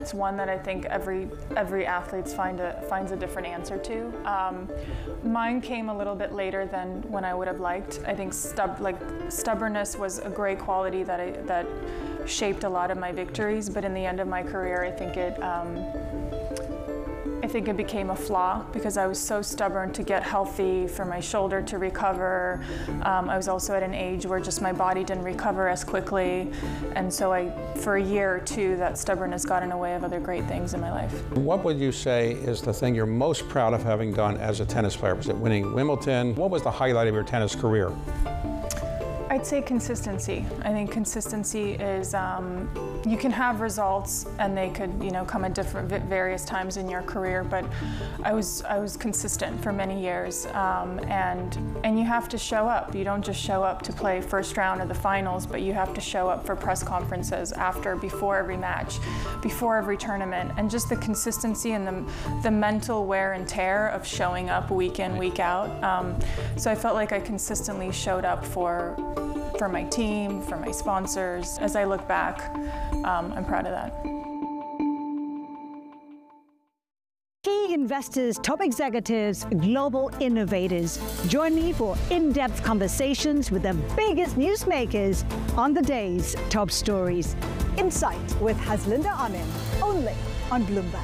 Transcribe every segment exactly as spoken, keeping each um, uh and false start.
It's one that I think every every athlete find a, finds a different answer to. Um, mine came a little bit later than when I would have liked. I think stub, like stubbornness was a great quality that I, that shaped a lot of my victories. But in the end of my career, I think it um, I think it became a flaw because I was so stubborn to get healthy, for my shoulder to recover. Um, I was also at an age where just my body didn't recover as quickly. And so I, for a year or two, that stubbornness got in the way of other great things in my life. What would you say is the thing you're most proud of having done as a tennis player? Was it winning Wimbledon? What was the highlight of your tennis career? I'd say consistency. I think consistency is, um, you can have results and they could, you know, come at different various times in your career, but I was I was consistent for many years, um, and and you have to show up. You don't just show up to play first round of the finals, but you have to show up for press conferences after, before every match, before every tournament, and just the consistency and the the mental wear and tear of showing up week in, week out. Um, so I felt like I consistently showed up for. for my team, for my sponsors. As I look back, um, I'm proud of that. Key investors, top executives, global innovators. Join me for in-depth conversations with the biggest newsmakers on the day's top stories. Insight with Haslinda Amin, only on Bloomberg.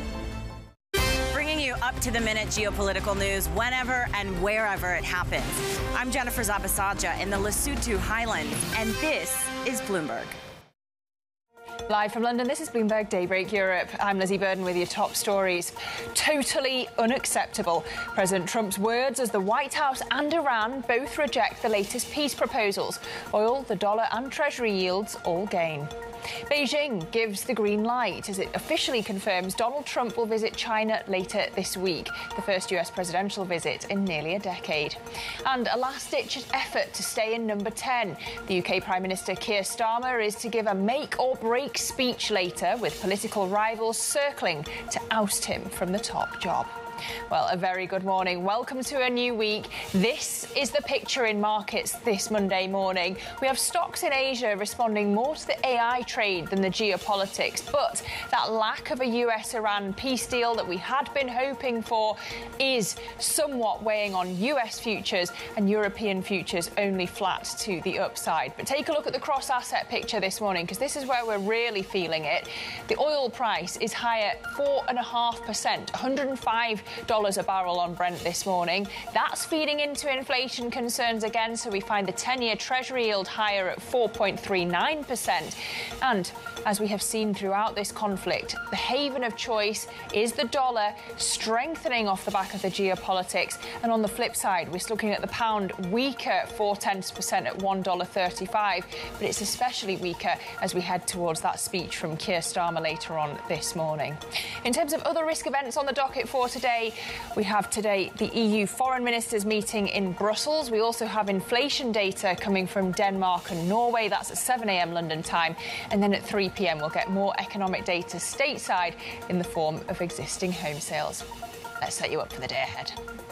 Up to the minute geopolitical news whenever and wherever it happens. I'm Jennifer Zabasaja in the Lesotho Highlands, and this is Bloomberg. Live from London, this is Bloomberg Daybreak Europe. I'm Lizzie Burden with your top stories. Totally unacceptable. President Trump's words as the White House and Iran both reject the latest peace proposals. Oil, the dollar and Treasury yields all gain. Beijing gives the green light as it officially confirms Donald Trump will visit China later this week, the first U S presidential visit in nearly a decade. And a last-ditch effort to stay in number ten. The U K Prime Minister Keir Starmer is to give a make-or-break speech later, with political rivals circling to oust him from the top job. Well, a very good morning. Welcome to a new week. This is the picture in markets this Monday morning. We have stocks in Asia responding more to the A I trade than the geopolitics, but that lack of a U S Iran peace deal that we had been hoping for is somewhat weighing on U S futures, and European futures only flat to the upside. But take a look at the cross-asset picture this morning, because this is where we're really feeling it. The oil price is higher four point five percent, one hundred five dollars a barrel on Brent this morning. That's feeding into inflation concerns again, so we find the ten-year Treasury yield higher at four point three nine percent. And as we have seen throughout this conflict, the haven of choice is the dollar, strengthening off the back of the geopolitics. And on the flip side, we're looking at the pound weaker four tenths percent at one dollar thirty-five, but it's especially weaker as we head towards that speech from Keir Starmer later on this morning. In terms of other risk events on the docket for today, we have today the E U foreign ministers meeting in Brussels. We also have inflation data coming from Denmark and Norway. That's at seven a m London time. And then at three p m we'll get more economic data stateside in the form of existing home sales. Let's set you up for the day ahead.